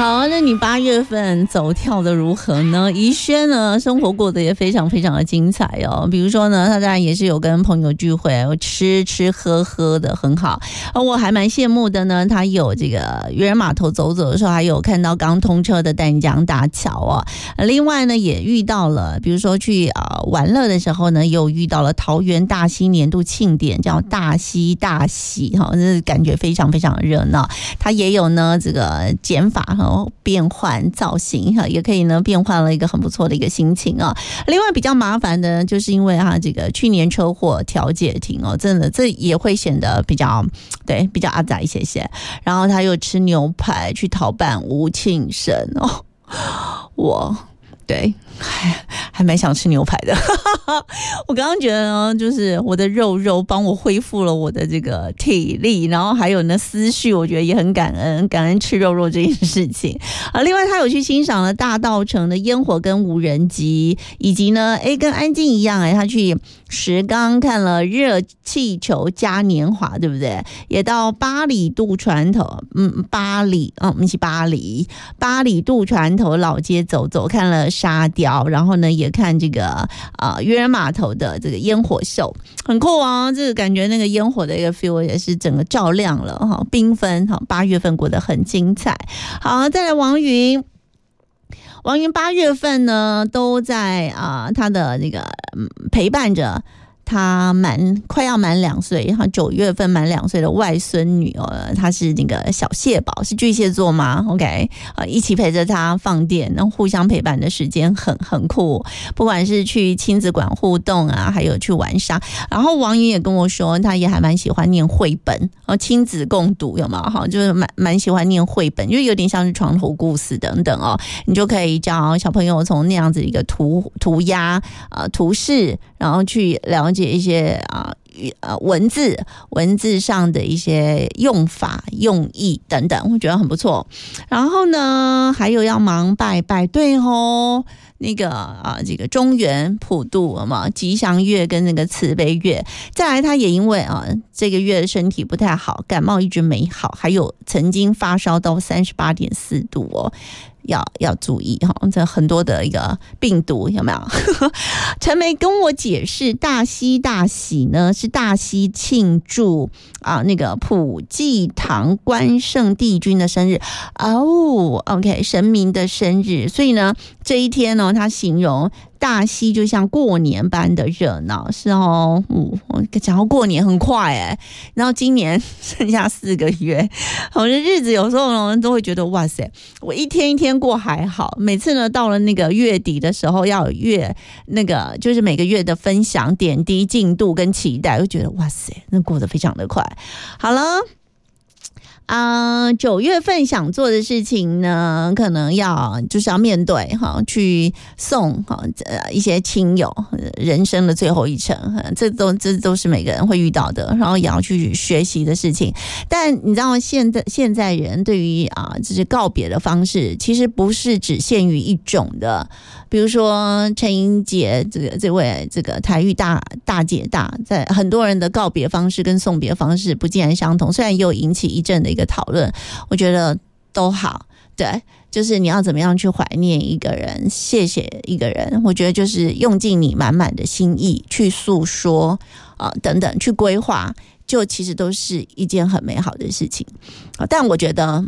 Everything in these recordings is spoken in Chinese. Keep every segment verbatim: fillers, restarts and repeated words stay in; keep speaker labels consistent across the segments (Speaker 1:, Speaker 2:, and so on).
Speaker 1: 好，那你八月份走跳的如何呢？宜萱呢，生活过得也非常非常的精彩哦。比如说呢，他当然也是有跟朋友聚会，吃吃喝喝的很好。而我还蛮羡慕的呢，他有这个渔人码头走走的时候，还有看到刚通车的淡江大桥哦。另外呢，也遇到了，比如说去啊、呃、玩乐的时候呢，又遇到了桃园大溪年度庆典，叫大溪大喜哈，这感觉非常非常热闹。他也有呢这个减法哈。变换造型哈，也可以呢变换了一个很不错的一个心情啊。另外比较麻烦的，就是因为哈这个去年车祸调解庭哦，真的这也会显得比较对比较阿杂一些些。然后他又吃牛排去逃办吴庆生哦，我对还还蛮想吃牛排的。我刚刚觉得呢，就是我的肉肉帮我恢复了我的这个体力，然后还有呢思绪，我觉得也很感恩，感恩吃肉肉这件事情啊。另外，他有去欣赏了大稻埕的烟火跟无人机，以及呢，哎，跟安静一样哎，他去石冈看了热气球嘉年华，对不对？也到八里渡船头，嗯，八里，嗯，不是巴黎，八里渡船头老街走走，看了沙雕，然后呢，也看这个啊、呃、渔人码头的这个烟火秀，很酷啊！这个感觉那个烟火的一个 feel 也是整个照亮了哈，缤纷哈，八月份过得很精彩。好，再来王云。王云八月份呢，都在啊、呃，他的那个、嗯、陪伴着他满快要满两岁，他九月份满两岁的外孙女哦，她是那个小蟹宝，是巨蟹座吗 ？OK， 呃，一起陪着他放电，然后互相陪伴的时间很很酷。不管是去亲子馆互动啊，还有去玩沙。然后王云也跟我说，他也还蛮喜欢念绘本，哦，亲子共读有没有？哈，就是蛮蛮喜欢念绘本，就有点像是床头故事等等哦。你就可以教小朋友从那样子一个涂涂鸦呃图示，然后去了解一些啊呃文字文字上的一些用法用意等等，我觉得很不错。然后呢，还有要忙拜拜，对哦，那个啊这个中元普渡嘛，吉祥月跟那个慈悲月。再来，他也因为啊这个月身体不太好，感冒一直没好，还有曾经发烧到三十八点四度哦。要要注意哈，这很多的一个病毒有没有？陈梅跟我解释，大溪大喜呢是大溪庆祝啊那个普济堂关圣帝君的生日哦 ，OK 神明的生日，所以呢这一天呢，他形容大溪就像过年般的热闹，是哦，嗯，我讲到过年很快哎，然后今年剩下四个月，我的日子有时候呢都会觉得哇塞，我一天一天过还好，每次呢到了那个月底的时候，要有月那个就是每个月的分享点滴进度跟期待，我觉得哇塞，那过得非常的快。好了。啊、呃，九月份想做的事情呢，可能要就是要面对哈，去送哈呃一些亲友人生的最后一程，这都这都是每个人会遇到的，然后也要去学习的事情。但你知道现在现在人对于啊就是告别的方式，其实不是只限于一种的。比如说陈英杰这个这位这个台语大大姐大，在很多人的告别方式跟送别方式不尽然相同，虽然也有引起一阵的一个讨论，我觉得都好。对，就是你要怎么样去怀念一个人，谢谢一个人，我觉得就是用尽你满满的心意去诉说啊、呃、等等去规划，就其实都是一件很美好的事情。但我觉得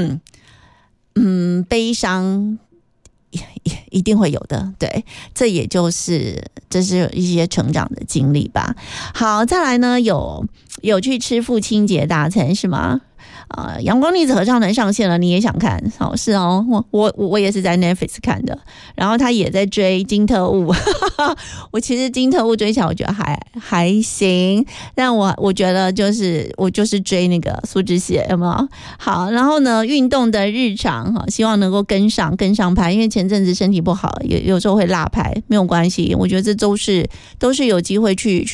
Speaker 1: 嗯悲伤一定会有的，对，这也就是这是一些成长的经历吧。好，再来呢，有有去吃父亲节大餐是吗？呃，阳光女子合唱团上线了，你也想看？哦，是哦，我我我也是在 Netflix 看的，然后他也在追金特务。我其实金特务追起来我觉得还还行，但我我觉得就是我就是追那个苏志燮，有没有？好，然后呢，运动的日常哈，希望能够跟上跟上拍，因为前阵子身体不好，有有时候会落拍，没有关系，我觉得这都是都是有机会去去。